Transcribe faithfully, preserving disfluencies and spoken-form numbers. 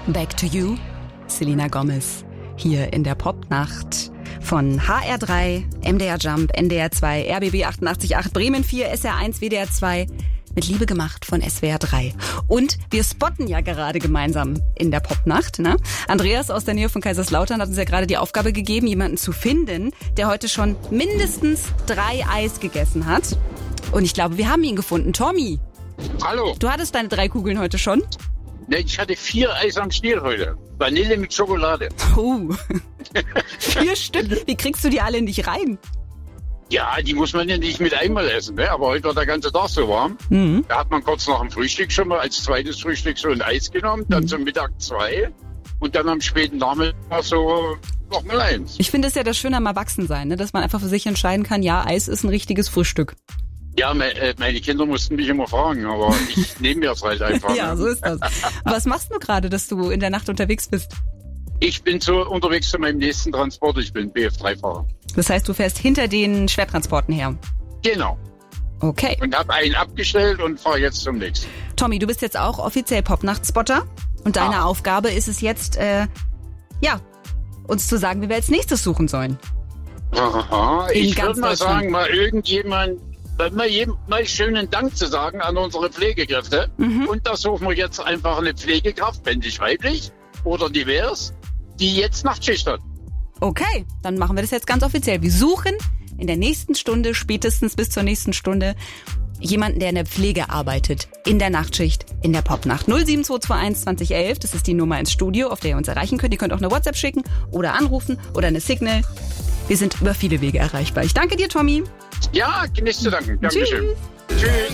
Back to You, Selena Gomez, hier in der Popnacht von H R drei, M D R Jump, N D R zwei, R B B achtundachtzig Komma acht, Bremen vier, S R eins, W D R zwei, mit Liebe gemacht von S W R drei. Und wir spotten ja gerade gemeinsam in der Popnacht, ne? Andreas aus der Nähe von Kaiserslautern hat uns ja gerade die Aufgabe gegeben, jemanden zu finden, der heute schon mindestens drei Eis gegessen hat. Und ich glaube, wir haben ihn gefunden. Tommy. Hallo. Du hattest deine drei Kugeln heute schon? Ne, ich hatte vier Eis am Stiel heute. Vanille mit Schokolade. Oh. Vier Stück? Wie kriegst du die alle nicht rein? Ja, die muss man ja nicht mit einmal essen, ne? Aber heute war der ganze Tag so warm. Mhm. Da hat man kurz nach dem Frühstück schon mal als zweites Frühstück so ein Eis genommen, dann Mhm. zum Mittag zwei und dann am späten Nachmittag so noch mal eins. Ich finde es ja das Schöne am Erwachsensein, ne? Dass man einfach für sich entscheiden kann, ja, Eis ist ein richtiges Frühstück. Ja, me, äh, meine Kinder mussten mich immer fragen, aber ich nehme mir das halt einfach. Ja, ne? so ist das. Was machst du gerade, dass du in der Nacht unterwegs bist? Ich bin so unterwegs zu meinem nächsten Transport, ich bin B F drei Fahrer. Das heißt, du fährst hinter den Schwertransporten her? Genau. Okay. Und habe einen abgestellt und fahre jetzt zum nächsten. Tommy, du bist jetzt auch offiziell Popnacht-Spotter und deine Ah. Aufgabe ist es jetzt, äh, ja, uns zu sagen, wie wir als nächstes suchen sollen. Aha, In ich ganz würde mal Deutschland. sagen, mal irgendjemand, mal, jedem, mal schönen Dank zu sagen an unsere Pflegekräfte. Mhm. Und da suchen wir jetzt einfach eine Pflegekraft, männlich, weiblich oder divers, die jetzt Nachtschicht hat. Okay, dann machen wir das jetzt ganz offiziell. Wir suchen in der nächsten Stunde, spätestens bis zur nächsten Stunde, jemanden, der in der Pflege arbeitet, in der Nachtschicht, in der Popnacht. null sieben zwei zwei eins zwanzig elf, das ist die Nummer ins Studio, auf der ihr uns erreichen könnt. Ihr könnt auch eine WhatsApp schicken oder anrufen oder eine Signal. Wir sind über viele Wege erreichbar. Ich danke dir, Tommy. Ja, nicht zu danken. Dankeschön. Tschüss. Tschüss.